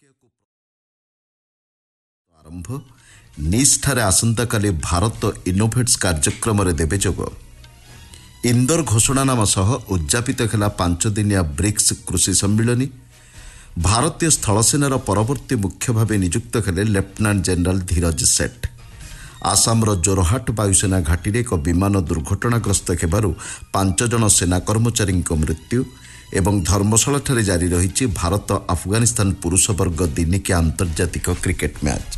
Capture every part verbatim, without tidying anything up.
ଆରମ୍ଭ ନିସ୍ଠାରେ ଆସନ୍ତାକାଲି ଭାରତ ଇନୋଭେଟ୍ସ କାର୍ଯ୍ୟକ୍ରମରେ ଦେବେ ଯୋଗ। ଇନ୍ଦୋର ଘୋଷଣାନାମା ସହ ଉଦ୍ଯାପିତ ହେଲା ପାଞ୍ଚଦିନିଆ ବ୍ରିକ୍ସ କୃଷି ସମ୍ମିଳନୀ। ଭାରତୀୟ ସ୍ଥଳସେନାର ପରବର୍ତ୍ତୀ ମୁଖ୍ୟ ଭାବେ ନିଯୁକ୍ତ ହେଲେ ଲେଫ୍ଟନାଣ୍ଟ ଜେନେରାଲ ଧୀରଜ ସେଠ। ଆସାମର ଜୋରହାଟ ବାୟୁସେନା ଘାଟିରେ ଏକ ବିମାନ ଦୁର୍ଘଟଣାଗ୍ରସ୍ତ ହେବାରୁ ପାଞ୍ଚ ଜଣ ସେନା କର୍ମଚାରୀଙ୍କ ମୃତ୍ୟୁ ଏବଂ ଧର୍ମଶାଳାଠାରେ ଜାରି ରହିଛି ଭାରତ ଆଫଗାନିସ୍ତାନ ପୁରୁଷ ବର୍ଗ ଦିନିକିଆ ଆନ୍ତର୍ଜାତିକ କ୍ରିକେଟ ମ୍ୟାଚ୍।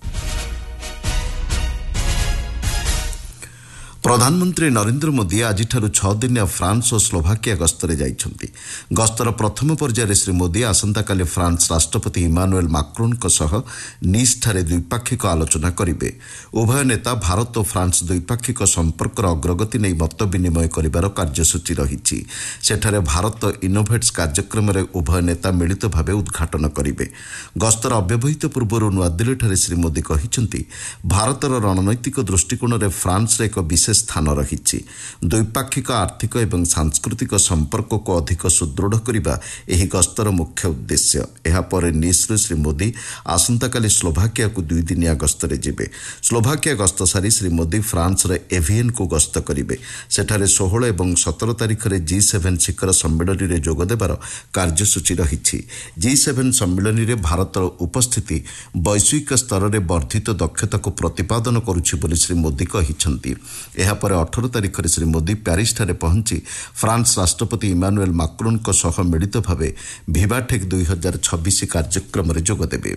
ପ୍ରଧାନମନ୍ତ୍ରୀ ନରେନ୍ଦ୍ର ମୋଦି ଆଜିଠାରୁ ଛଅ ଦିନିଆ ଫ୍ରାନ୍ସ ଓ ସ୍ଲୋଭାକିଆ ଗସ୍ତରେ ଯାଇଛନ୍ତି। ଗସ୍ତର ପ୍ରଥମ ପର୍ଯ୍ୟାୟରେ ଶ୍ରୀ ମୋଦି ଆସନ୍ତାକାଲି ଫ୍ରାନ୍ସ ରାଷ୍ଟ୍ରପତି ଇମାନୁଏଲ ମାକ୍ରୋନଙ୍କ ସହ ନିସ୍ଠାରେ ଦ୍ୱିପାକ୍ଷିକ ଆଲୋଚନା କରିବେ। ଉଭୟ ନେତା ଭାରତ ଓ ଫ୍ରାନ୍ସ ଦ୍ୱିପାକ୍ଷିକ ସମ୍ପର୍କର ଅଗ୍ରଗତି ନେଇ ମତ ବିନିମୟ କରିବାର କାର୍ଯ୍ୟସୂଚୀ ରହିଛି। ସେଠାରେ ଭାରତ ଇନୋଭେଟ୍ସ କାର୍ଯ୍ୟକ୍ରମରେ ଉଭୟ ନେତା ମିଳିତ ଭାବେ ଉଦ୍ଘାଟନ କରିବେ। ଗସ୍ତର ଅବ୍ୟବହିତ ପୂର୍ବରୁ ନୂଆଦିଲ୍ଲୀଠାରେ ଶ୍ରୀ ମୋଦି କହିଛନ୍ତି, ଭାରତର ରଣନୈତିକ ଦୃଷ୍ଟିକୋଣରେ ଫ୍ରାନ୍ସର ଏକ ବିଶେଷ ସ୍ଥାନ ରହିଛି। ଦ୍ୱିପାକ୍ଷିକ ଆର୍ଥିକ ଏବଂ ସାଂସ୍କୃତିକ ସମ୍ପର୍କକୁ ଅଧିକ ସୁଦୃଢ଼ କରିବା ଏହି ଗସ୍ତର ମୁଖ୍ୟ ଉଦ୍ଦେଶ୍ୟ। ଏହାପରେ ନିସ୍ରୁ ଶ୍ରୀ ମୋଦି ଆସନ୍ତାକାଲି ସ୍ଲୋଭାକିଆକୁ ଦୁଇଦିନିଆ ଗସ୍ତରେ ଯିବେ। ସ୍ଲୋଭାକିଆ ଗସ୍ତ ସାରି ଶ୍ରୀ ମୋଦି ଫ୍ରାନ୍ସର ଏଭିଏନ୍କୁ ଗସ୍ତ କରିବେ। ସେଠାରେ ଷୋହଳ ଏବଂ ସତର ତାରିଖରେ ଜି ସେଭେନ୍ ଶିଖର ସମ୍ମିଳନୀରେ ଯୋଗ ଦେବାର କାର୍ଯ୍ୟସୂଚୀ ରହିଛି। ଜି ସେଭେନ୍ ସମ୍ମିଳନୀରେ ଭାରତର ଉପସ୍ଥିତି ବୈଶ୍ୱିକ ସ୍ତରରେ ବର୍ଦ୍ଧିତ ଦକ୍ଷତାକୁ ପ୍ରତିପାଦନ କରୁଛି ବୋଲି ଶ୍ରୀ ମୋଦି କହିଛନ୍ତି। ଏହାପରେ ଅଠର ତାରିଖରେ ଶ୍ରୀ ମୋଦି ପ୍ୟାରିସ୍ଠାରେ ପହଞ୍ଚି ଫ୍ରାନ୍ସ ରାଷ୍ଟ୍ରପତି ଇମାନୁଏଲ ମାକ୍ରୋନଙ୍କ ସହ ମିଳିତ ଭାବେ ଭିଭାଟେକ୍ ଦୁଇ ହଜାର ଛବିଶ କାର୍ଯ୍ୟକ୍ରମରେ ଯୋଗଦେବେ।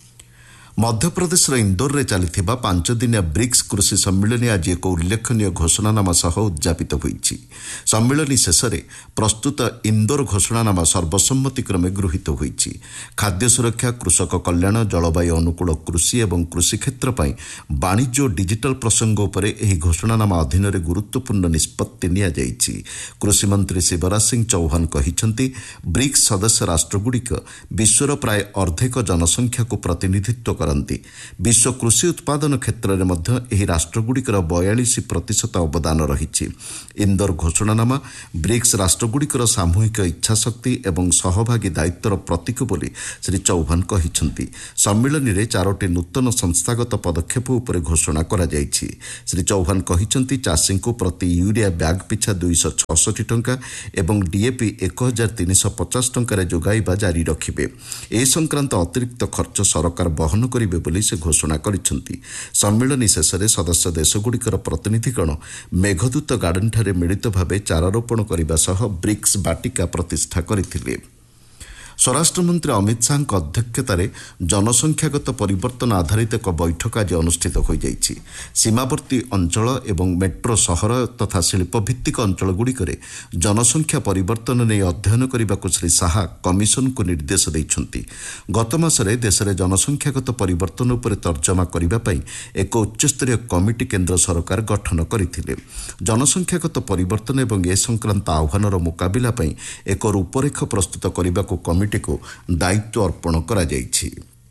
ମଧ୍ୟପ୍ରଦେଶର ଇନ୍ଦୋରରେ ଚାଲିଥିବା ପାଞ୍ଚଦିନିଆ ବ୍ରିକ୍ସ କୃଷି ସମ୍ମିଳନୀ ଆଜି ଏକ ଉଲ୍ଲେଖନୀୟ ଘୋଷଣାନାମା ସହ ଉଦ୍ଯାପିତ ହୋଇଛି। ସମ୍ମିଳନୀ ଶେଷରେ ପ୍ରସ୍ତୁତ ଇନ୍ଦୋର ଘୋଷଣାନାମା ସର୍ବସମ୍ମତିକ୍ରମେ ଗୃହୀତ ହୋଇଛି। ଖାଦ୍ୟ ସୁରକ୍ଷା, କୃଷକ କଲ୍ୟାଣ, ଜଳବାୟୁ ଅନୁକୂଳ କୃଷି ଏବଂ କୃଷିକ୍ଷେତ୍ର ପାଇଁ ବାଣିଜ୍ୟ ଓ ଡିଜିଟାଲ ପ୍ରସଙ୍ଗ ଉପରେ ଏହି ଘୋଷଣାନାମା ଅଧୀନରେ ଗୁରୁତ୍ୱପୂର୍ଣ୍ଣ ନିଷ୍ପତ୍ତି ନିଆଯାଇଛି। କୃଷିମନ୍ତ୍ରୀ ଶିବରାଜ ସିଂ ଚୌହାନ କହିଛନ୍ତି, ବ୍ରିକ୍ସ ସଦସ୍ୟ ରାଷ୍ଟ୍ରଗୁଡ଼ିକ ବିଶ୍ୱର ପ୍ରାୟ ଅର୍ଦ୍ଧେକ ଜନସଂଖ୍ୟାକୁ ପ୍ରତିନିଧିତ୍ୱ କରନ୍ତି। ବିଶ୍ୱ କୃଷି ଉତ୍ପାଦନ କ୍ଷେତ୍ରରେ ମଧ୍ୟ ଏହି ରାଷ୍ଟ୍ରଗୁଡ଼ିକର ବୟାଳିଶ ପ୍ରତିଶତ ଅବଦାନ ରହିଛି। ଇନ୍ଦୋର ଘୋଷଣାନାମା ବ୍ରିକ୍ସ ରାଷ୍ଟ୍ରଗୁଡ଼ିକର ସାମୂହିକ ଇଚ୍ଛାଶକ୍ତି ଏବଂ ସହଭାଗୀ ଦାୟିତ୍ୱର ପ୍ରତୀକ ବୋଲି ଶ୍ରୀ ଚୌହାନ କହିଛନ୍ତି। ସମ୍ମିଳନୀରେ ଚାରୋଟି ନୂତନ ସଂସ୍ଥାଗତ ପଦକ୍ଷେପ ଉପରେ ଘୋଷଣା କରାଯାଇଛି। ଶ୍ରୀ ଚୌହାନ କହିଛନ୍ତି, ଚାଷୀଙ୍କୁ ପ୍ରତି ୟୁରିଆ ବ୍ୟାଗ୍ ପିଛା ଦୁଇଶହ ଛଅଷଠି ଟଙ୍କା ଏବଂ ଡିଏପି ଏକ ହଜାର ତିନିଶହ ପଚାଶ ଟଙ୍କାରେ ଯୋଗାଇବା ଜାରି ରଖିବେ। ଏ ସଂକ୍ରାନ୍ତ ଅତିରିକ୍ତ ଖର୍ଚ୍ଚ ସରକାର ବହନ କରିବେ ବୋଲି ସେ ଘୋଷଣା କରିଛନ୍ତି। ସମ୍ମିଳନୀ ଶେଷରେ ସଦସ୍ୟ ଦେଶଗୁଡ଼ିକର ପ୍ରତିନିଧିଗଣ ମେଘଦୂତ ଗାର୍ଡେନଠାରେ ମିଳିତ ଭାବେ ଚାରାରୋପଣ କରିବା ସହ ବ୍ରିକ୍ସ ବାଟିକା ପ୍ରତିଷ୍ଠା କରିଥିଲେ। ସ୍ୱରାଷ୍ଟ୍ରମନ୍ତ୍ରୀ ଅମିତ ଶାହାଙ୍କ ଅଧ୍ୟକ୍ଷତାରେ ଜନସଂଖ୍ୟାଗତ ପରିବର୍ତ୍ତନ ଆଧାରିତ ଏକ ବୈଠକ ଆଜି ଅନୁଷ୍ଠିତ ହୋଇଯାଇଛି। ସୀମାବର୍ତ୍ତୀ ଅଞ୍ଚଳ ଏବଂ ମେଟ୍ରୋ ସହର ତଥା ଶିଳ୍ପଭିତ୍ତିକ ଅଞ୍ଚଳଗୁଡ଼ିକରେ ଜନସଂଖ୍ୟା ପରିବର୍ତ୍ତନ ନେଇ ଅଧ୍ୟୟନ କରିବାକୁ ଶ୍ରୀ ଶାହା କମିଶନକୁ ନିର୍ଦ୍ଦେଶ ଦେଇଛନ୍ତି। ଗତ ମାସରେ ଦେଶରେ ଜନସଂଖ୍ୟାଗତ ପରିବର୍ତ୍ତନ ଉପରେ ତର୍ଜମା କରିବା ପାଇଁ ଏକ ଉଚ୍ଚସ୍ତରୀୟ କମିଟି କେନ୍ଦ୍ର ସରକାର ଗଠନ କରିଥିଲେ। ଜନସଂଖ୍ୟାଗତ ପରିବର୍ତ୍ତନ ଏବଂ ଏ ସଂକ୍ରାନ୍ତ ଆହ୍ୱାନର ମୁକାବିଲା ପାଇଁ ଏକ ରୂପରେଖ ପ୍ରସ୍ତୁତ କରିବାକୁ କମିଟି କୁ ଦାୟିତ୍ୱ ଅର୍ପଣ କରାଯାଇଛି।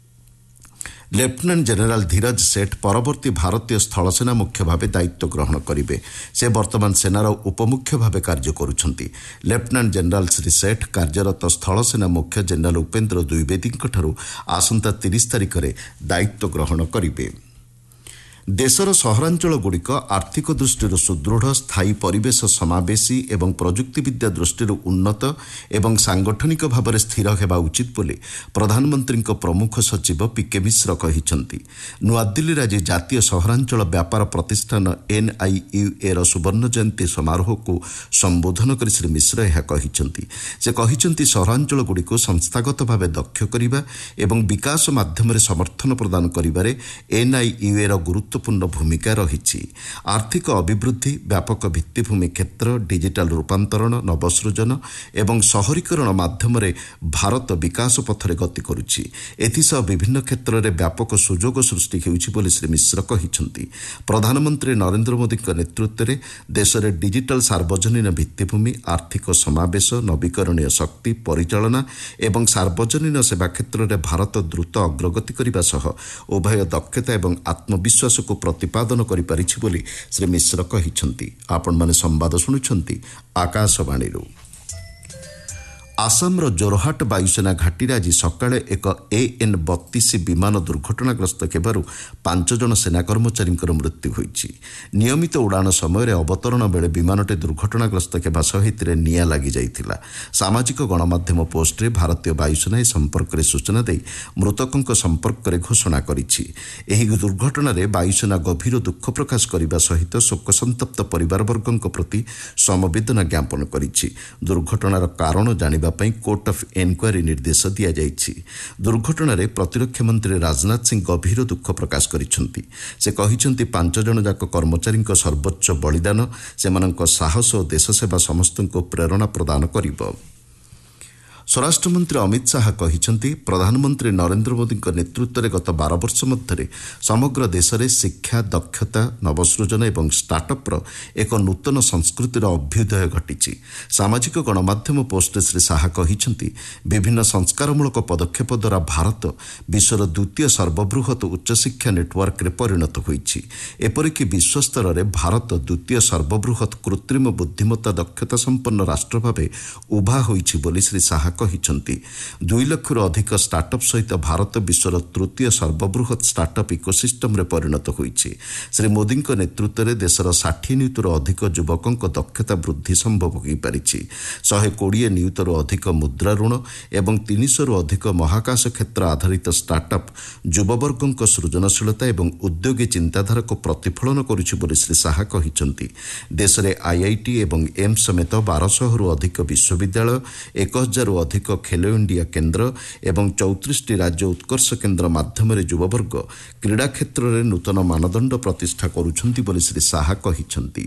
ଲେଫ୍ଟନାଣ୍ଟ ଜେନେରାଲ ଧୀରଜ ସେଠ ପରବର୍ତ୍ତୀ ଭାରତୀୟ ସ୍ଥଳସେନା ମୁଖ୍ୟ ଭାବେ ଦାୟିତ୍ୱ ଗ୍ରହଣ କରିବେ। ସେ ବର୍ତ୍ତମାନ ସେନାର ଉପମୁଖ୍ୟ ଭାବେ କାର୍ଯ୍ୟ କରୁଛନ୍ତି। ଲେଫ୍ଟନାଣ୍ଟ ଜେନେରାଲ ଶ୍ରୀ ସେଠ କାର୍ଯ୍ୟରତ ସ୍ଥଳସେନା ମୁଖ୍ୟ ଜେନେରାଲ ଉପେନ୍ଦ୍ର ଦ୍ୱିବେଦୀଙ୍କଠାରୁ ଆସନ୍ତା ତିରିଶ ତାରିଖରେ ଦାୟିତ୍ୱ ଗ୍ରହଣ କରିବେ। ଦେଶର ସହରାଞ୍ଚଳଗୁଡ଼ିକ ଆର୍ଥିକ ଦୃଷ୍ଟିରୁ ସୁଦୃଢ଼, ସ୍ଥାୟୀ ପରିବେଶ ସମାବେଶୀ ଏବଂ ପ୍ରଯୁକ୍ତିବିଦ୍ୟା ଦୃଷ୍ଟିରୁ ଉନ୍ନତ ଏବଂ ସାଂଗଠନିକ ଭାବରେ ସ୍ଥିର ହେବା ଉଚିତ ବୋଲି ପ୍ରଧାନମନ୍ତ୍ରୀଙ୍କ ପ୍ରମୁଖ ସଚିବ ପିକେ ମିଶ୍ର କହିଛନ୍ତି। ନୂଆଦିଲ୍ଲୀରେ ଆଜି ଜାତୀୟ ସହରାଞ୍ଚଳ ବ୍ୟାପାର ପ୍ରତିଷ୍ଠାନ ଏନ୍ଆଇୟୁଏର ସୁବର୍ଣ୍ଣ ଜୟନ୍ତୀ ସମାରୋହକୁ ସମ୍ବୋଧନ କରି ଶ୍ରୀ ମିଶ୍ର ଏହା କହିଛନ୍ତି। ସେ କହିଛନ୍ତି, ସହରାଞ୍ଚଳଗୁଡ଼ିକୁ ସଂସ୍ଥାଗତ ଭାବେ ଦକ୍ଷ କରିବା ଏବଂ ବିକାଶ ମାଧ୍ୟମରେ ସମର୍ଥନ ପ୍ରଦାନ କରିବାରେ ଏନ୍ଆଇୟୁଏର ଗୁରୁତ୍ୱ ପୂର୍ଣ୍ଣ ଭୂମିକା ରହିଛି। ଆର୍ଥିକ ଅଭିବୃଦ୍ଧି, ବ୍ୟାପକ ଭିତ୍ତିଭୂମି କ୍ଷେତ୍ର, ଡିଜିଟାଲ ରୂପାନ୍ତରଣ, ନବସୃଜନ ଏବଂ ସହରୀକରଣ ମାଧ୍ୟମରେ ଭାରତ ବିକାଶ ପଥରେ ଗତି କରୁଛି। ଏଥିସହ ବିଭିନ୍ନ କ୍ଷେତ୍ରରେ ବ୍ୟାପକ ସୁଯୋଗ ସୃଷ୍ଟି ହେଉଛି ବୋଲି ଶ୍ରୀ ମିଶ୍ର କହିଛନ୍ତି। ପ୍ରଧାନମନ୍ତ୍ରୀ ନରେନ୍ଦ୍ର ମୋଦିଙ୍କ ନେତୃତ୍ୱରେ ଦେଶରେ ଡିଜିଟାଲ ସାର୍ବଜନୀନ ଭିତ୍ତିଭୂମି, ଆର୍ଥିକ ସମାବେଶ, ନବୀକରଣୀୟ ଶକ୍ତି, ପରିଚାଳନା ଏବଂ ସାର୍ବଜନୀନ ସେବା କ୍ଷେତ୍ରରେ ଭାରତ ଦ୍ରୁତ ଅଗ୍ରଗତି କରିବା ସହ ଉଭୟ ଦକ୍ଷତା ଏବଂ ଆତ୍ମବିଶ୍ୱାସକୁ ପ୍ରତିପାଦନ କରିପାରିଛି ବୋଲି ଶ୍ରୀ ମିଶ୍ର କହିଛନ୍ତି। ଆପଣମାନେ ସମ୍ବାଦ ଶୁଣୁଛନ୍ତି ଆକାଶବାଣୀରୁ। ଆସାମର ଜୋରହାଟ ବାୟୁସେନା ଘାଟିରେ ଆଜି ସକାଳେ ଏକ ଏଏନ୍ ବତିଶ ବିମାନ ଦୁର୍ଘଟଣାଗ୍ରସ୍ତ ହେବାରୁ ପାଞ୍ଚ ଜଣ ସେନା କର୍ମଚାରୀଙ୍କର ମୃତ୍ୟୁ ହୋଇଛି। ନିୟମିତ ଉଡ଼ାଣ ସମୟରେ ଅବତରଣ ବେଳେ ବିମାନଟି ଦୁର୍ଘଟଣାଗ୍ରସ୍ତ ହେବା ସହ ଏଥିରେ ନିଆଁ ଲାଗିଯାଇଥିଲା। ସାମାଜିକ ଗଣମାଧ୍ୟମ ପୋଷ୍ଟରେ ଭାରତୀୟ ବାୟୁସେନା ଏ ସମ୍ପର୍କରେ ସୂଚନା ଦେଇ ମୃତକଙ୍କ ସମ୍ପର୍କରେ ଘୋଷଣା କରିଛି। ଏହି ଦୁର୍ଘଟଣାରେ ବାୟୁସେନା ଗଭୀର ଦୁଃଖ ପ୍ରକାଶ କରିବା ସହିତ ଶୋକସନ୍ତପ୍ତ ପରିବାରବର୍ଗଙ୍କ ପ୍ରତି ସମବେଦନା ଜ୍ଞାପନ କରିଛି। ଦୁର୍ଘଟଣାର କାରଣ ଜାଣିବା ପାଇଁ କୋର୍ଟ ଅଫ୍ ଏନକ୍ୱାରି ନିର୍ଦ୍ଦେଶ ଦିଆଯାଇଛି। ଦୁର୍ଘଟଣାରେ ପ୍ରତିରକ୍ଷା ମନ୍ତ୍ରୀ ରାଜନାଥ ସିଂ ଗଭୀର ଦୁଃଖ ପ୍ରକାଶ କରିଛନ୍ତି। ସେ କହିଛନ୍ତି ପାଞ୍ଚ ଜଣ ଯାକ କର୍ମଚାରୀଙ୍କ ସର୍ବୋଚ୍ଚ ବଳିଦାନ ସେମାନଙ୍କ ସାହସ ଓ ଦେଶସେବା ସମସ୍ତଙ୍କୁ ପ୍ରେରଣା ପ୍ରଦାନ କରିବ। ସ୍ୱରାଷ୍ଟ୍ରମନ୍ତ୍ରୀ ଅମିତ ଶାହା କହିଛନ୍ତି ପ୍ରଧାନମନ୍ତ୍ରୀ ନରେନ୍ଦ୍ର ମୋଦିଙ୍କ ନେତୃତ୍ୱରେ ଗତ ବାର ବର୍ଷ ମଧ୍ୟରେ ସମଗ୍ର ଦେଶରେ ଶିକ୍ଷା, ଦକ୍ଷତା, ନବସୃଜନ ଏବଂ ଷ୍ଟାର୍ଟଅପ୍ର ଏକ ନୂତନ ସଂସ୍କୃତିର ଅଭ୍ୟୁଦୟ ଘଟିଛି। ସାମାଜିକ ଗଣମାଧ୍ୟମ ପୋଷ୍ଟରେ ଶ୍ରୀ ଶାହା କହିଛନ୍ତି ବିଭିନ୍ନ ସଂସ୍କାରମୂଳକ ପଦକ୍ଷେପ ଦ୍ୱାରା ଭାରତ ବିଶ୍ୱର ଦ୍ୱିତୀୟ ସର୍ବବୃହତ୍ ଉଚ୍ଚଶିକ୍ଷା ନେଟୱାର୍କରେ ପରିଣତ ହୋଇଛି। ଏପରିକି ବିଶ୍ୱସ୍ତରରେ ଭାରତ ଦ୍ୱିତୀୟ ସର୍ବବୃହତ୍ କୃତ୍ରିମ ବୁଦ୍ଧିମତ୍ତା ଦକ୍ଷତା ସମ୍ପନ୍ନ ରାଷ୍ଟ୍ର ଭାବେ ଉଭା ହୋଇଛି ବୋଲି ଶ୍ରୀ ଶାହା କହିଛନ୍ତି। ଦୁଇ ଲକ୍ଷରୁ ଅଧିକ ଷ୍ଟାର୍ଟଅପ୍ ସହିତ ଭାରତ ବିଶ୍ୱର ତୃତୀୟ ସର୍ବବୃହତ୍ ଷ୍ଟାର୍ଟଅପ୍ ଇକୋସିଷ୍ଟମରେ ପରିଣତ ହୋଇଛି। ଶ୍ରୀ ମୋଦିଙ୍କ ନେତୃତ୍ୱରେ ଦେଶର ଷାଠିଏ ନିୟୁତରୁ ଅଧିକ ଯୁବକଙ୍କ ଦକ୍ଷତା ବୃଦ୍ଧି ସମ୍ଭବ ହୋଇପାରିଛି। ଶହେ କୋଡ଼ିଏ ନିୟୁତରୁ ଅଧିକ ମୁଦ୍ରା ଋଣ ଏବଂ ତିନିଶହରୁ ଅଧିକ ମହାକାଶ କ୍ଷେତ୍ର ଆଧାରିତ ଷ୍ଟାର୍ଟଅପ୍ ଯୁବବର୍ଗଙ୍କ ସୃଜନଶୀଳତା ଏବଂ ଉଦ୍ୟୋଗୀ ଚିନ୍ତାଧାରାକୁ ପ୍ରତିଫଳନ କରୁଛି ବୋଲି ଶ୍ରୀ ଶାହା କହିଛନ୍ତି। ଦେଶରେ ଆଇଆଇଟି ଏବଂ ଏମ୍ସ ସମେତ ବାରଶହରୁ ଅଧିକ ବିଶ୍ୱବିଦ୍ୟାଳୟ, ଏକ ହଜାରରୁ ଅଧିକ ଖେଲୋ ଇଣ୍ଡିଆ କେନ୍ଦ୍ର ଏବଂ ଚଉତିରିଶଟି ରାଜ୍ୟ ଉତ୍କର୍ଷ କେନ୍ଦ୍ର ମାଧ୍ୟମରେ ଯୁବବର୍ଗ କ୍ରୀଡ଼ା କ୍ଷେତ୍ରରେ ନୂତନ ମାନଦଣ୍ଡ ପ୍ରତିଷ୍ଠା କରୁଛନ୍ତି ବୋଲି ଶ୍ରୀ ଶାହା କହିଛନ୍ତି।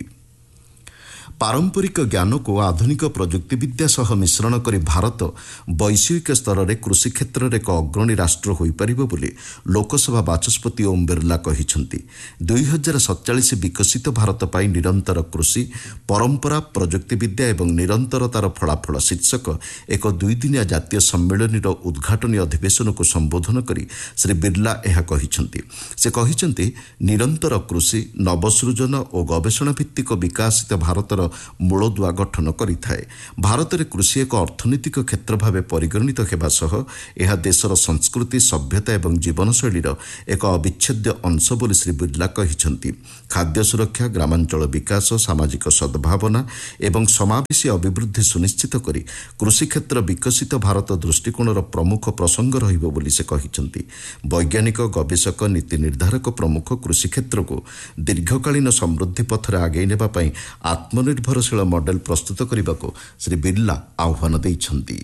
ପାରମ୍ପରିକ ଜ୍ଞାନକୁ ଆଧୁନିକ ପ୍ରଯୁକ୍ତିବିଦ୍ୟା ସହ ମିଶ୍ରଣ କରି ଭାରତ ବୈଷୟିକ ସ୍ତରରେ କୃଷି କ୍ଷେତ୍ରରେ ଏକ ଅଗ୍ରଣୀ ରାଷ୍ଟ୍ର ହୋଇପାରିବ ବୋଲି ଲୋକସଭା ବାଚସ୍ପତି ଓମ୍ ବିର୍ଲା କହିଛନ୍ତି। ଦୁଇ ହଜାର ସତଚାଳିଶ ବିକଶିତ ଭାରତ ପାଇଁ ନିରନ୍ତର କୃଷି, ପରମ୍ପରା, ପ୍ରଯୁକ୍ତିବିଦ୍ୟା ଏବଂ ନିରନ୍ତରତାର ଫଳାଫଳ ଶୀର୍ଷକ ଏକ ଦୁଇଦିନିଆ ଜାତୀୟ ସମ୍ମିଳନୀର ଉଦ୍ଘାଟନୀ ଅଧିବେଶନକୁ ସମ୍ବୋଧନ କରି ଶ୍ରୀ ବିର୍ଲା ଏହା କହିଛନ୍ତି। ସେ କହିଛନ୍ତି ନିରନ୍ତର କୃଷି, ନବସୃଜନ ଓ ଗବେଷଣା ଭିତ୍ତିକ ବିକାଶିତ ଭାରତର ମୂଳଦୁଆ ଗଠନ କରିଥାଏ। ଭାରତରେ କୃଷି ଏକ ଅର୍ଥନୈତିକ କ୍ଷେତ୍ର ଭାବେ ପରିଗଣିତ ହେବା ସହ ଏହା ଦେଶର ସଂସ୍କୃତି, ସଭ୍ୟତା ଏବଂ ଜୀବନଶୈଳୀର ଏକ ଅବିଚ୍ଛେଦ୍ୟ ଅଂଶ ବୋଲି ଶ୍ରୀ ବିର୍ଲା କହିଛନ୍ତି। ଖାଦ୍ୟ ସୁରକ୍ଷା, ଗ୍ରାମାଞ୍ଚଳ ବିକାଶ, ସାମାଜିକ ସଦ୍ଭାବନା ଏବଂ ସମାବେଶୀ ଅଭିବୃଦ୍ଧି ସୁନିଶ୍ଚିତ କରି କୃଷିକ୍ଷେତ୍ର ବିକଶିତ ଭାରତ ଦୃଷ୍ଟିକୋଣର ପ୍ରମୁଖ ପ୍ରସଙ୍ଗ ରହିବ ବୋଲି ସେ କହିଛନ୍ତି। ବୈଜ୍ଞାନିକ, ଗବେଷକ, ନୀତି ନିର୍ଦ୍ଧାରକ ପ୍ରମୁଖ କୃଷିକ୍ଷେତ୍ରକୁ ଦୀର୍ଘକାଳୀନ ସମୃଦ୍ଧି ପଥରେ ଆଗେଇ ନେବା ପାଇଁ ଆତ୍ମନିର୍ଭରଶୀଳ ମଡେଲ ପ୍ରସ୍ତୁତ କରିବାକୁ ଶ୍ରୀ ବିର୍ଲା ଆହ୍ୱାନ ଦେଇଛନ୍ତି।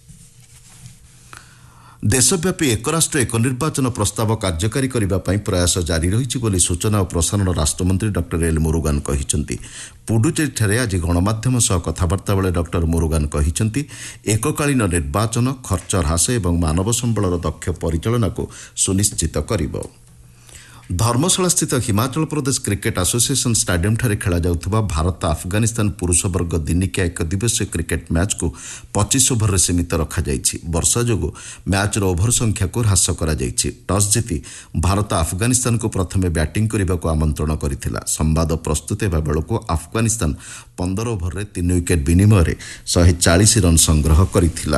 ଦେଶବ୍ୟାପୀ ଏକ ରାଷ୍ଟ୍ର ଏକ ନିର୍ବାଚନ ପ୍ରସ୍ତାବ କାର୍ଯ୍ୟକାରୀ କରିବା ପାଇଁ ପ୍ରୟାସ ଜାରି ରହିଛି ବୋଲି ସୂଚନା ଓ ପ୍ରସାରଣ ରାଷ୍ଟ୍ରମନ୍ତ୍ରୀ ଡକ୍ଟର ଏଲ୍ ମୁରୁଗାନ୍ କହିଛନ୍ତି। ପୁଡୁଚେରୀଠାରେ ଆଜି ଗଣମାଧ୍ୟମ ସହ କଥାବାର୍ତ୍ତା ବେଳେ ଡକ୍ଟର ମୁରୁଗାନ୍ କହିଛନ୍ତି ଏକକାଳୀନ ନିର୍ବାଚନ ଖର୍ଚ୍ଚ ହ୍ରାସ ଏବଂ ମାନବ ସମ୍ବଳର ଦକ୍ଷ ପରିଚାଳନାକୁ ସୁନିଶ୍ଚିତ କରିବ। ଧର୍ମଶାଳାସ୍ଥିତ ହିମାଚଳ ପ୍ରଦେଶ କ୍ରିକେଟ୍ ଆସୋସିଏସନ୍ ଷ୍ଟାଡିୟମ୍ଠାରେ ଖେଳାଯାଉଥିବା ଭାରତ ଆଫଗାନିସ୍ତାନ ପୁରୁଷ ବର୍ଗ ଦିନିକିଆ ଏକ ଦିବସୀୟ କ୍ରିକେଟ୍ ମ୍ୟାଚ୍କୁ ପଚିଶ ଓଭରରେ ସୀମିତ ରଖାଯାଇଛି। ବର୍ଷା ଯୋଗୁଁ ମ୍ୟାଚ୍ର ଓଭର ସଂଖ୍ୟାକୁ ହ୍ରାସ କରାଯାଇଛି। ଟସ୍ ଜିତି ଭାରତ ଆଫଗାନିସ୍ତାନକୁ ପ୍ରଥମେ ବ୍ୟାଟିଂ କରିବାକୁ ଆମନ୍ତ୍ରଣ କରିଥିଲା। ସମ୍ବାଦ ପ୍ରସ୍ତୁତ ହେବା ବେଳକୁ ଆଫଗାନିସ୍ତାନ ପନ୍ଦର ଓଭରରେ ତିନି ୱିକେଟ୍ ବିନିମୟରେ ଶହେ ଚାଳିଶ ରନ୍ ସଂଗ୍ରହ କରିଥିଲା।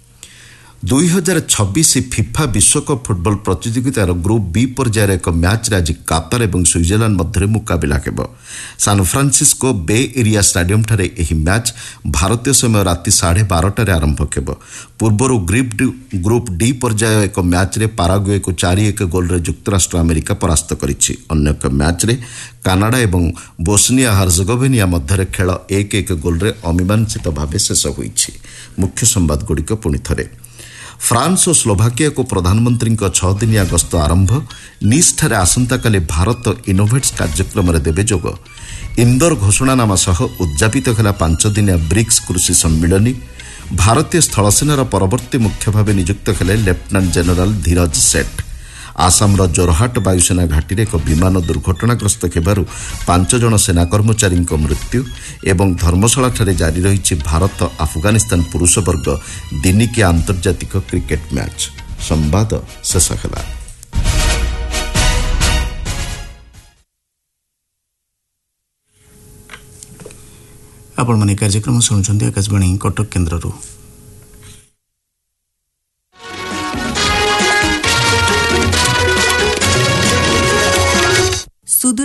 ଦୁଇ ହଜାର ଛବିଶ ଫିଫା ବିଶ୍ୱକପ୍ ଫୁଟବଲ ପ୍ରତିଯୋଗିତାର ଗ୍ରୁପ୍ ବି ପର୍ଯ୍ୟାୟରେ ଏକ ମ୍ୟାଚ୍ରେ ଆଜି କାତାର ଏବଂ ସୁଇଜରଲ୍ୟାଣ୍ଡ ମଧ୍ୟରେ ମୁକାବିଲା ହେବ। ସାନ୍ଫ୍ରାନ୍ସିସ୍କୋ ବେ ଏରିଆ ଷ୍ଟାଡିୟମ୍ଠାରେ ଏହି ମ୍ୟାଚ୍ ଭାରତୀୟ ସମୟ ରାତି ସାଢ଼େ ବାରଟାରେ ଆରମ୍ଭ ହେବ। ପୂର୍ବରୁ ଗ୍ରୁପ୍ ଡି ପର୍ଯ୍ୟାୟ ଏକ ମ୍ୟାଚ୍ରେ ପାରାଗୁଏକୁ ଚାରି ଏକ ଗୋଲ୍ରେ ଯୁକ୍ତରାଷ୍ଟ୍ର ଆମେରିକା ପରାସ୍ତ କରିଛି। ଅନ୍ୟ ଏକ ମ୍ୟାଚ୍ରେ କାନାଡା ଏବଂ ବୋସ୍ନିଆ ହର୍ଜେଗୋଭିନା ମଧ୍ୟରେ ଖେଳ ଏକ ଏକ ଗୋଲ୍ରେ ଅମୀମାଂସିତ ଭାବେ ଶେଷ ହୋଇଛି। ମୁଖ୍ୟ ସମ୍ବାଦଗୁଡ଼ିକ ପୁଣି ଥରେ। ଫ୍ରାନ୍ସ ଓ ସ୍ଲୋଭାକିଆକୁ ପ୍ରଧାନମନ୍ତ୍ରୀଙ୍କ ଛଅ ଦିନିଆ ଗସ୍ତ ଆରମ୍ଭ। ନିସ୍ଠାରେ ଆସନ୍ତାକାଲି ଭାରତ ଇନୋଭେଟ୍ସ କାର୍ଯ୍ୟକ୍ରମରେ ଦେବେ ଯୋଗ। ଇନ୍ଦୋର ଘୋଷଣାନାମା ସହ ଉଦ୍ଯାପିତ ହେଲା ପାଞ୍ଚ ଦିନିଆ ବ୍ରିକ୍ସ କୃଷି ସମ୍ମିଳନୀ। ଭାରତୀୟ ସ୍ଥଳସେନାର ପରବର୍ତ୍ତୀ ମୁଖ୍ୟ ଭାବେ ନିଯୁକ୍ତ ହେଲେ ଲେଫ୍ଟନାଣ୍ଟ ଜେନେରାଲ ଧୀରଜ ସେଠ। ଆସାମର ଜୋରହାଟ ବାୟୁସେନା ଘାଟିରେ ଏକ ବିମାନ ଦୁର୍ଘଟଣାଗ୍ରସ୍ତ ହେବାରୁ ପାଞ୍ଚ ଜଣ ସେନା କର୍ମଚାରୀଙ୍କ ମୃତ୍ୟୁ ଏବଂ ଧର୍ମଶାଳାଠାରେ ଜାରି ରହିଛି ଭାରତ ଆଫଗାନିସ୍ତାନ ପୁରୁଷ ବର୍ଗ ଦିନିକିଆ ଆନ୍ତର୍ଜାତିକ କ୍ରିକେଟ୍ ମ୍ୟାଚ୍। ସମ୍ବାଦ ଶେଷ ହେଲା। ଆପଣମାନେ କାର୍ଯ୍ୟକ୍ରମ ଶୁଣୁଛନ୍ତି ଆକାଶବାଣୀ କଟକ କେନ୍ଦ୍ରରୁ।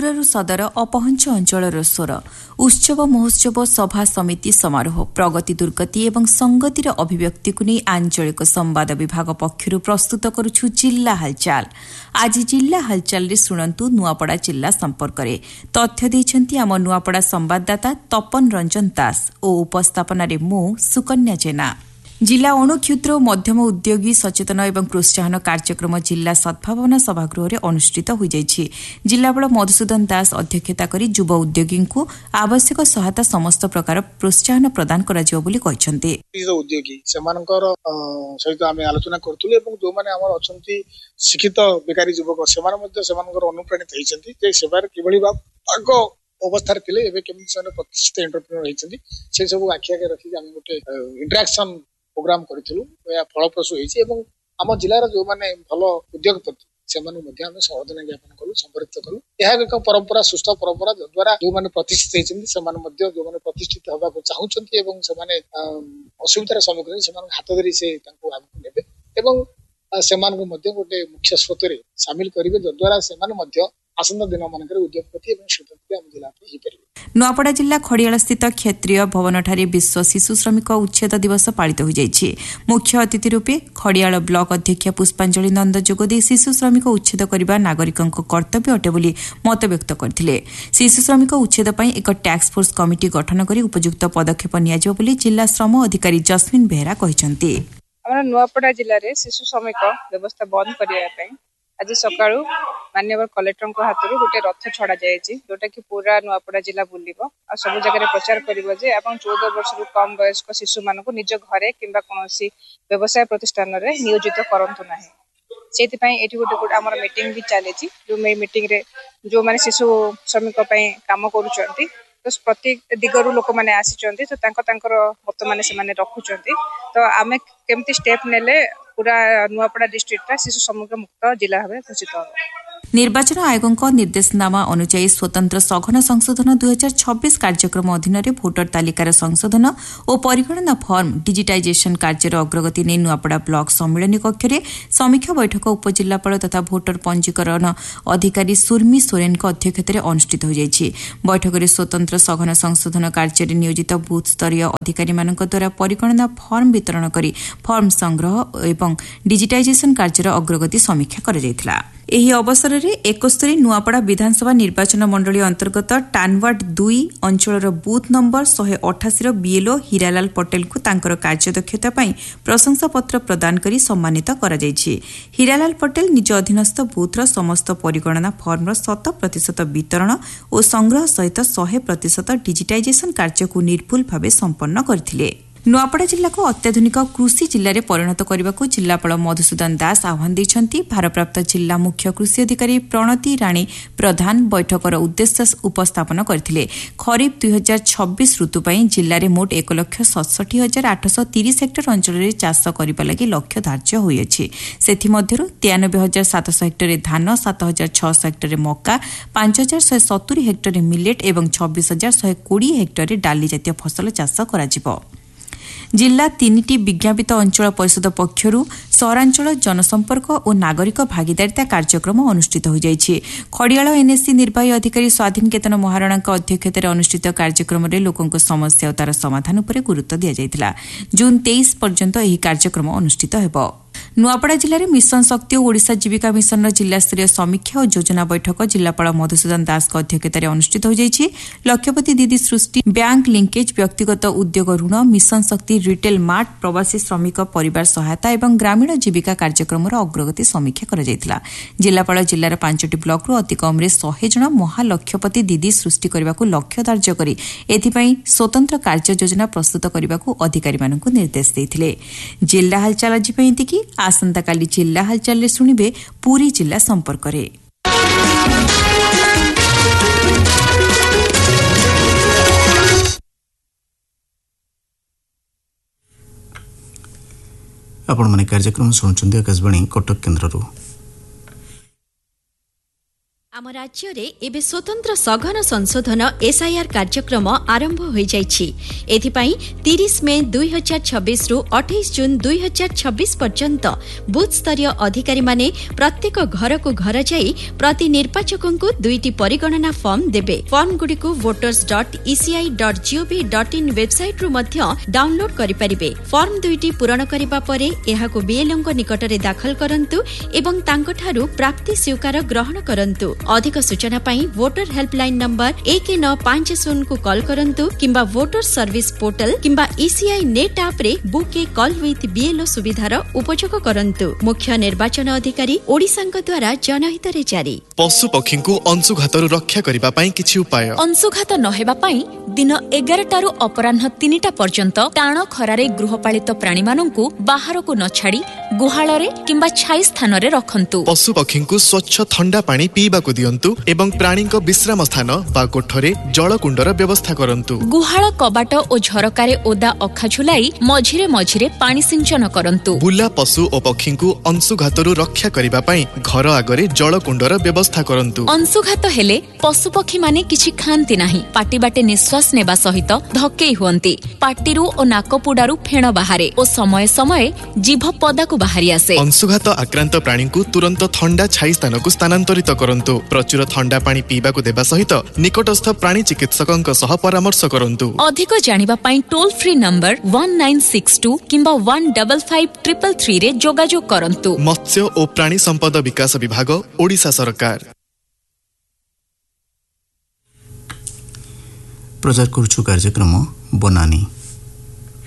ଦୂରରୁ ସଦର ଅପହଞ୍ଚ ଅଞ୍ଚଳର ସ୍ୱର ଉତ୍ସବ ମହୋତ୍ସବ ସଭା ସମିତି ସମାରୋହ ପ୍ରଗତି ଦୁର୍ଗତି ଏବଂ ସଂଗତିର ଅଭିବ୍ୟକ୍ତିକୁ ନେଇ ଆଞ୍ଚଳିକ ସମ୍ବାଦ ବିଭାଗ ପକ୍ଷରୁ ପ୍ରସ୍ତୁତ କରୁଛୁ ଜିଲ୍ଲା ହାଲଚାଲ। ଆଜି ଜିଲ୍ଲା ହାଲଚାଲରେ ଶୁଣନ୍ତୁ ନୂଆପଡ଼ା ଜିଲ୍ଲା ସମ୍ପର୍କରେ ତଥ୍ୟ ଦେଇଛନ୍ତି ଆମ ନୂଆପଡ଼ା ସମ୍ବାଦଦାତା ତପନ ରଞ୍ଜନ ଦାସ ଓ ଉପସ୍ଥାପନାରେ ମୁଁ ସୁକନ୍ୟା ଜେନା। ଜିଲ୍ଲା ଅଣୁ କ୍ଷୁଦ୍ର ଓ ମଧ୍ୟମ ଉଦ୍ୟୋଗୀ ସଚେତନ ଏବଂ ପ୍ରୋତ୍ସାହନ କାର୍ଯ୍ୟକ୍ରମ ଜିଲ୍ଲା ସଦ୍ଭାବନା ସଭାଗୃହରେ ଅନୁଷ୍ଠିତ ହୋଇଯାଇଛି। ଜିଲ୍ଲାପାଳ ମଧୁସୂଦନ ଦାସ ଅଧ୍ୟକ୍ଷତା କରି ଯୁବ ଉଦ୍ୟୋଗୀଙ୍କୁ ଆବଶ୍ୟକ ସହାୟତା ସମସ୍ତ ପ୍ରକାର ପ୍ରୋତ୍ସାହନ ପ୍ରଦାନ କରାଯିବ ବୋଲି କହିଛନ୍ତି। ଉଦ୍ୟୋଗୀ ସେମାନଙ୍କର ସହିତ ଆମେ ଆଲୋଚନା କରୁଥିଲୁ ଏବଂ ଯେଉଁମାନେ ଆମର ଅଛନ୍ତି ଶିକ୍ଷିତ ବେକାରୀ ଯୁବକ ସେମାନେ ମଧ୍ୟ ସେମାନଙ୍କର ଅନୁପ୍ରାଣିତ ହୋଇଛନ୍ତି ଯେ ସେବାରେ କିଭଳି ଆଗ ଅବସ୍ଥାରେ ଥିଲେ ଏବେ କେମିତି ସେମାନେ ପ୍ରତିଷ୍ଠିତ ଏଣ୍ଟରପ୍ରେନର ହେଇଛନ୍ତି ସେ ସବୁ ଆଖି ଆଗରେ ରଖିକି ଆମେ ଗୋଟେ ଇଣ୍ଟରାକ୍ସନ ପ୍ରୋଗ୍ରାମ କରିଥିଲୁ। ଏହା ଫଳପ୍ରସୂ ହୋଇଛି ଏବଂ ଆମ ଜିଲ୍ଲାର ଯୋଉମାନେ ଭଲ ଉଦ୍ୟୋଗପତି ସେମାନଙ୍କୁ ମଧ୍ୟ ଆମେ ସମ୍ବର୍ଦ୍ଧନା ଜ୍ଞାପନ କଲୁ, ସମ୍ପର୍କିତ କଲୁ। ଏହା ଏକ ପରମ୍ପରା, ସୁସ୍ଥ ପରମ୍ପରା ଯଦ୍ୱାରା ଯୋଉମାନେ ପ୍ରତିଷ୍ଠିତ ହେଇଛନ୍ତି ସେମାନେ ମଧ୍ୟ ଯୋଉମାନେ ପ୍ରତିଷ୍ଠିତ ହେବାକୁ ଚାହୁଁଛନ୍ତି ଏବଂ ସେମାନେ ଅସୁବିଧାର ସମ୍ମୁଖୀନ ସେମାନଙ୍କ ହାତ ଧରି ସେ ତାଙ୍କୁ ଆଗକୁ ନେବେ ଏବଂ ସେମାନଙ୍କୁ ମଧ୍ୟ ଗୋଟେ ମୁଖ୍ୟ ସ୍ରୋତରେ ସାମିଲ କରିବେ ଯଦ୍ୱାରା ସେମାନେ ମଧ୍ୟ ଆସନ୍ତା ଦିନ ମାନଙ୍କରେ ଉଦ୍ୟୋଗପତି ଏବଂ ଶିଳ୍ପପତି ଆମ ଜିଲ୍ଲା ପାଇଁ ହେଇପାରିବେ। ନୂଆପଡ଼ା ଜିଲ୍ଲା ଖଡ଼ିଆଳସ୍ଥିତ କ୍ଷେତ୍ରୀୟ ଭବନଠାରେ ବିଶ୍ୱ ଶିଶୁ ଶ୍ରମିକ ଉଚ୍ଛେଦ ଦିବସ ପାଳିତ ହୋଇଯାଇଛି। ମୁଖ୍ୟ ଅତିଥି ରୂପେ ଖଡ଼ିଆଳ ବ୍ଲକ ଅଧ୍ୟକ୍ଷା ପୁଷ୍ପାଞ୍ଜଳି ନନ୍ଦ ଯୋଗଦେଇ ଶିଶୁ ଶ୍ରମିକ ଉଚ୍ଛେଦ କରିବା ନାଗରିକଙ୍କ କର୍ତ୍ତବ୍ୟ ଅଟେ ବୋଲି ମତବ୍ୟକ୍ତ କରିଥିଲେ। ଶିଶୁ ଶ୍ରମିକ ଉଚ୍ଛେଦ ପାଇଁ ଏକ ଟାସ୍କଫୋର୍ସ କମିଟି ଗଠନ କରି ଉପଯୁକ୍ତ ପଦକ୍ଷେପ ନିଆଯିବ ବୋଲି ଜିଲ୍ଲା ଶ୍ରମ ଅଧିକାରୀ ଜସ୍ମିନ ବେହେରା କହିଛନ୍ତି। ଆମର ନୂଆପଡ଼ା ଜିଲ୍ଲାରେ ଶିଶୁ ଶ୍ରମିକ ବ୍ୟବସ୍ଥା ବନ୍ଦ କରିବା ପାଇଁ ଆଜି ସକାଳୁ ମାନ୍ୟବର କଲେକ୍ଟରଙ୍କ ହାତରୁ ଗୋଟେ ରଥ ଛଡ଼ା ଯାଇଛି ଯୋଉଟା କି ପୁରା ନୂଆପଡ଼ା ଜିଲ୍ଲା ବୁଲିବ ଆଉ ସବୁ ଜାଗାରେ ପ୍ରଚାର କରିବ ଯେ ଆପଣ ଚଉଦ ବର୍ଷରୁ କମ ବୟସ୍କ ଶିଶୁମାନଙ୍କୁ ନିଜ ଘରେ କିମ୍ବା କୌଣସି ବ୍ୟବସାୟ ପ୍ରତିଷ୍ଠାନରେ ନିୟୋଜିତ କରନ୍ତୁ ନାହିଁ। ସେଇଥିପାଇଁ ଏଠି ଗୋଟେ ଗୋଟେ ଆମର ମିଟିଂ ବି ଚାଲିଛି ଯୋଉ ମିଟିଂରେ ଯୋଉମାନେ ଶିଶୁ ଶ୍ରମିକ ପାଇଁ କାମ କରୁଛନ୍ତି ତ ପ୍ରତି ଦିଗରୁ ଲୋକମାନେ ଆସିଛନ୍ତି ତ ତାଙ୍କ ତାଙ୍କର ବର୍ତ୍ତମାନ ସେମାନେ ରଖୁଛନ୍ତି ତ ଆମେ କେମିତି ଷ୍ଟେପ୍ ନେଲେ ପୁରା ନୂଆପଡ଼ା ଡିଷ୍ଟ୍ରିକ୍ଟଟା ଶିଶୁ ଶ୍ରମିକ ମୁକ୍ତ ଜିଲ୍ଲା ଭାବେ ଘୋଷିତ ହେବ। ନିର୍ବାଚନ ଆୟୋଗଙ୍କ ନିର୍ଦ୍ଦେଶନାମା ଅନୁଯାୟୀ ସ୍ୱତନ୍ତ୍ର ସଘନ ସଂଶୋଧନ ଦୁଇ ହଜାର ଛବିଶ କାର୍ଯ୍ୟକ୍ରମ ଅଧୀନରେ ଭୋଟର ତାଲିକାର ସଂଶୋଧନ ଓ ପରିଗଣନା ଫର୍ମ ଡିଜିଟାଇଜେସନ କାର୍ଯ୍ୟର ଅଗ୍ରଗତି ନେଇ ନୂଆପଡ଼ା ବ୍ଲକ ସମ୍ମିଳନୀ କକ୍ଷରେ ସମୀକ୍ଷା ବୈଠକ ଉପଜିଲ୍ଲାପାଳ ତଥା ଭୋଟର ପଞ୍ଜୀକରଣ ଅଧିକାରୀ ସୁର୍ମୀ ସୋରେନଙ୍କ ଅଧ୍ୟକ୍ଷତାରେ ଅନୁଷ୍ଠିତ ହୋଇଯାଇଛି। ବୈଠକରେ ସ୍ୱତନ୍ତ୍ର ସଘନ ସଂଶୋଧନ କାର୍ଯ୍ୟରେ ନିୟୋଜିତ ବୁଥ୍ ସ୍ତରୀୟ ଅଧିକାରୀମାନଙ୍କ ଦ୍ୱାରା ପରିଗଣନା ଫର୍ମ ବିତରଣ କରି ଫର୍ମ ସଂଗ୍ରହ ଏବଂ ଡିଜିଟାଇଜେସନ କାର୍ଯ୍ୟର ଅଗ୍ରଗତି ସମୀକ୍ଷା କରାଯାଇଥିଲା। ଏହି ଅବସରରେ ଏକସ୍ତରୀ ନୂଆପଡ଼ା ବିଧାନସଭା ନିର୍ବାଚନ ମଣ୍ଡଳୀ ଅନ୍ତର୍ଗତ ଟାନୱାର୍ଡ ଦୁଇ ଅଞ୍ଚଳର ବୁଥ୍ ନମ୍ବର ଶହେ ଅଠାଅଶୀର ବିଏଲ୍ଓ ହୀରାଲାଲ ପଟେଲଙ୍କୁ ତାଙ୍କର କାର୍ଯ୍ୟଦକ୍ଷତା ପାଇଁ ପ୍ରଶଂସାପତ୍ର ପ୍ରଦାନ କରି ସମ୍ମାନିତ କରାଯାଇଛି। ହୀରାଲାଲ ପଟେଲ ନିଜ ଅଧୀନସ୍ଥ ବୁଥ୍ର ସମସ୍ତ ପରିଗଣନା ଫର୍ମର ଶତ ପ୍ରତିଶତ ବିତରଣ ଓ ସଂଗ୍ରହ ସହିତ ଶହେ ପ୍ରତିଶତ ଡିଜିଟାଇଜେସନ କାର୍ଯ୍ୟକୁ ନିର୍ଭୁଲ ଭାବେ ସମ୍ପନ୍ନ କରିଥିଲେ। ନୂଆପଡ଼ା ଜିଲ୍ଲାକୁ ଅତ୍ୟାଧୁନିକ କୃଷି ଜିଲ୍ଲାରେ ପରିଣତ କରିବାକୁ ଜିଲ୍ଲାପାଳ ମଧୁସୂଦନ ଦାସ ଆହ୍ୱାନ ଦେଇଛନ୍ତି। ଭାରପ୍ରାପ୍ତ ଜିଲ୍ଲା ମୁଖ୍ୟ କୃଷି ଅଧିକାରୀ ପ୍ରଣତି ରାଣୀ ପ୍ରଧାନ ବୈଠକର ଉଦ୍ଦେଶ୍ୟ ଉପସ୍ଥାପନ କରିଥିଲେ। ଖରିଫ ଦୁଇ ହଜାର ଛବିଶ ଋତୁ ପାଇଁ ଜିଲ୍ଲାରେ ମୋଟ ଏକ ଲକ୍ଷ ସତଷଠି ହଜାର ଆଠଶହ ତିରିଶ ହେକ୍ଟର ଅଞ୍ଚଳରେ ଚାଷ କରିବା ଲାଗି ଲକ୍ଷ୍ୟ ଧାର୍ଯ୍ୟ ହୋଇଅଛି। ସେଥିମଧ୍ୟରୁ ତେୟାନବେ ହଜାର ସାତଶହ ହେକ୍ଟରରେ ଧାନ, ସାତ ହଜାର ଛଅଶହ ହେକ୍ଟରରେ ମକା, ପାଞ୍ଚ ହଜାର ଶହେ ସତୁରି ହେକ୍ଟରରେ ମିଲେଟ୍ ଏବଂ ଛବିଶ ହଜାର ଶହେ କୋଡ଼ିଏ ହେକ୍ଟରରେ ଡାଲି ଜାତୀୟ ଫସଲ ଚାଷ କରାଯିବ। ଜିଲ୍ଲା ତିନିଟି ବିଜ୍ଞାପିତ ଅଞ୍ଚଳ ପରିଷଦ ପକ୍ଷରୁ ସହରାଞ୍ଚଳ ଜନସମ୍ପର୍କ ଓ ନାଗରିକ ଭାଗିଦାରିତା କାର୍ଯ୍ୟକ୍ରମ ଅନୁଷ୍ଠିତ ହୋଇଯାଇଛି। ଖଡ଼ିଆଳ ଏନ୍ଏସ୍ସି ନିର୍ବାହୀ ଅଧିକାରୀ ସ୍ୱାଧୀନ କେତନ ମହାରଣାଙ୍କ ଅଧ୍ୟକ୍ଷତାରେ ଅନୁଷ୍ଠିତ କାର୍ଯ୍ୟକ୍ରମରେ ଲୋକଙ୍କ ସମସ୍ୟା ଓ ତାର ସମାଧାନ ଉପରେ ଗୁରୁତ୍ୱ ଦିଆଯାଇଥିଲା। ଜୁନ୍ ତେଇଶ ପର୍ଯ୍ୟନ୍ତ ଏହି କାର୍ଯ୍ୟକ୍ରମ ଅନୁଷ୍ଠିତ ହେବ। ନୂଆପଡ଼ା ଜିଲ୍ଲାରେ ମିଶନ ଶକ୍ତି ଓ ଓଡ଼ିଶା ଜୀବିକା ମିଶନର ଜିଲ୍ଲାସ୍ତରୀୟ ସମୀକ୍ଷା ଓ ଯୋଜନା ବୈଠକ ଜିଲ୍ଲାପାଳ ମଧୁସୂଦନ ଦାସଙ୍କ ଅଧ୍ୟକ୍ଷତାରେ ଅନୁଷ୍ଠିତ ହୋଇଯାଇଛି। ଲକ୍ଷପତି ଦିଦି ସୃଷ୍ଟି, ବ୍ୟାଙ୍କ ଲିଙ୍କେଜ୍, ବ୍ୟକ୍ତିଗତ ଉଦ୍ୟୋଗ ଋଣ, ମିଶନ ଶକ୍ତି ରିଟେଲ ମାର୍ଟ, ପ୍ରବାସୀ ଶ୍ରମିକ ପରିବାର ସହାୟତା ଏବଂ ଗ୍ରାମୀଣ ଜୀବିକା କାର୍ଯ୍ୟକ୍ରମର ଅଗ୍ରଗତି ସମୀକ୍ଷା କରାଯାଇଥିଲା। ଜିଲ୍ଲାପାଳ ଜିଲ୍ଲାର ପାଞ୍ଚଟି ବ୍ଲକରୁ ଅତି କମ୍ରେ ଶହେ ଜଣ ମହାଲକ୍ଷପତି ଦିଦି ସୃଷ୍ଟି କରିବାକୁ ଲକ୍ଷ୍ୟ ଧାର୍ଯ୍ୟ କରି ଏଥିପାଇଁ ସ୍ୱତନ୍ତ୍ର କାର୍ଯ୍ୟ ଯୋଜନା ପ୍ରସ୍ତୁତ କରିବାକୁ ଅଧିକାରୀମାନଙ୍କୁ ନିର୍ଦ୍ଦେଶ ଦେଇଥିଲେ। ଜିଲ୍ଲା ହାଲଚାଲ ଆଜି ପାଇଁ ଏତିକି। ଆସନ୍ତାକାଲି ଜିଲ୍ଲା ହାଲଚାଲରେ ଶୁଣିବେ ପୁରୀ ଜିଲ୍ଲା ସମ୍ପର୍କରେ। ଆପଣମାନେ କାର୍ଯ୍ୟକ୍ରମ ଶୁଣୁଛନ୍ତି ଆକାଶବାଣୀ କଟକ କେନ୍ଦ୍ରରୁ। आम राज्य रे एबे स्वतंत्र सघन संशोधन एसआईआर कार्यक्रम आरंभ हो जाइछि। एथिपाई तीस मे दुई हजार छब्बीस रु अठाईस जून दुई हजार छब्बीस पर्यंत बूथ स्तरीय अधिकारी माने प्रत्येक घर को घर जाई प्रति निर्वाचक को दुईटी परिगणना फॉर्म देबे। फॉर्म गुडी को voters dot ECI dot gov dot in website रु मध्य डाउनलोड करि परिबे। फॉर्म दुईटी पूरण करिबा परे एहाको बीएलओ को निकट रे दाखल करंतु एवं तांको ठारू प्राप्ति स्वीकार ग्रहण करंतु। अधिक सूचना पाई वोटर हेल्पलाइन नंबर एक नौ पांच शून्य को कॉल करंतु किंबा वोटर सर्विस पोर्टल किंबा ईसीआई नेट ऐप रे book A call with BLO सुविधार उपयोग करंतु। मुख्य निर्वाचन अधिकारी ओडिशांक द्वारा जनहित रे जारी। पशु पक्षी को अंशुघातरु रक्षा करिबा पाई किछि उपाय। अंशुघात न हेबा पाई दिन एगार टारु अपराह्न तीन टा पर्यंत टाण खरारे गृहपालित प्राणी माननकु बाहर को न छाड़ी गुहाଳରେ किंबा छाई स्थान रे रखंतु। पशु पक्षी को स्वच्छ ठंडा पानी पीबा को दियंतु एवं प्राणी को विश्राम स्थान बा कोठरे जलकुंडर व्यवस्था करंतु। गुहाळ कबाट ओ झरकारे ओदा अखा झुलाई मझिरे मझिरे पानी सिंचन करंतु। बुला पशु और पक्षी को अंशुघातरु रक्षा करिबा पाई घर आगरे जलकुंडर व्यवस्था करंतु। अंशुघात हेले पशु पक्षी माने किछि खांती नाही। पाटी बाटे निश्वास नेबा सहित धक्केई हुअंती। पाटीरू ओ नाकपुडारू फेण बाहारे ओ समय समय जीभ पदा को बाहरी आसे। अंशुघात आक्रांत प्राणी को तुरंत ठंडा छाई स्थान को स्थानांतरित करंतु। प्रचुर ठंडा पानी पीबा को देबा सहित निकटस्थ प्राणी चिकित्सकଙ୍କ सह परामर्श करंतु। अधिक जानिबा पाई toll free number one nine six to किंबा one five five three three three रे जोगाजोग करंतु। मत्स्य और प्राणी संपद विकास विभाग ओडिशा सरकार। प्रचार करूछु कार्यक्रम बनानी।